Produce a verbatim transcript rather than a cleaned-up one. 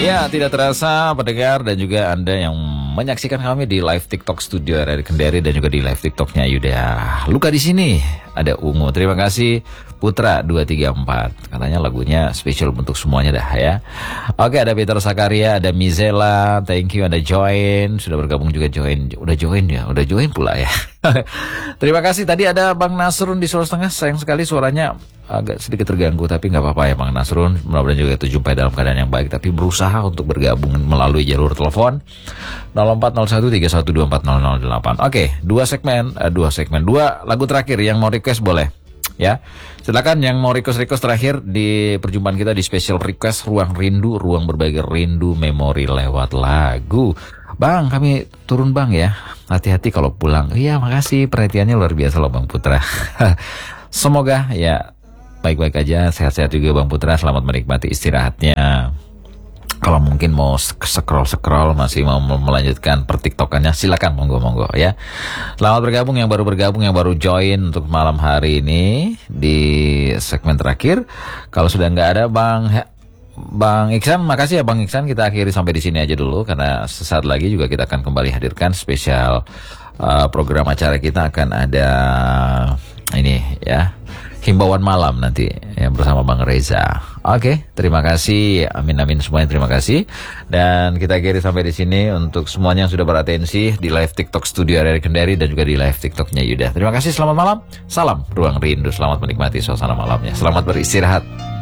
Ya, tidak terasa pendengar dan juga Anda yang menyaksikan kami di live TikTok Studio R R Kendari dan juga di live TikToknya Yuda Luka di sini. Ada Ungu. Terima kasih Putra dua tiga empat. Katanya lagunya spesial untuk semuanya dah ya. Oke, ada Peter Sakaria, ada Mizela, thank you, ada Join, sudah bergabung juga Join. Udah join ya, udah join pula ya. Terima kasih. Tadi ada Bang Nasrun di Sulawesi Tengah, sayang sekali suaranya agak sedikit terganggu, tapi nggak apa-apa ya Bang Nasrun. Mudah-mudahan juga itu jumpai dalam keadaan yang baik, tapi berusaha untuk bergabung melalui jalur telepon nol empat nol satu tiga satu dua empat nol nol delapan. Oke, dua segmen, uh, dua segmen, dua lagu terakhir yang mau request boleh. Ya, silakan yang mau request-request terakhir di perjumpaan kita di special request Ruang Rindu, ruang berbagi rindu memori lewat lagu. Bang, kami turun bang ya. Hati-hati kalau pulang. Iya, makasih perhatiannya luar biasa loh Bang Putra. Semoga ya baik-baik aja, sehat-sehat juga Bang Putra. Selamat menikmati istirahatnya. Kalau mungkin mau scroll-scroll masih mau melanjutkan pertiktokannya, silakan monggo-monggo ya. Selamat bergabung yang baru bergabung, yang baru join untuk malam hari ini di segmen terakhir. Kalau sudah nggak ada Bang Bang Iksan, makasih ya Bang Iksan. Kita akhiri sampai di sini aja dulu karena sesaat lagi juga kita akan kembali hadirkan spesial uh, program acara kita akan ada ini ya. Himbauan malam nanti ya bersama Bang Reza. Oke, terima kasih. Amin amin semuanya, terima kasih. Dan kita akhiri sampai di sini untuk semuanya yang sudah beratensi di live TikTok Studio R R Kendari dan juga di live TikToknya Yuda. Terima kasih, selamat malam. Salam Ruang Rindu. Selamat menikmati suasana malamnya. Selamat beristirahat.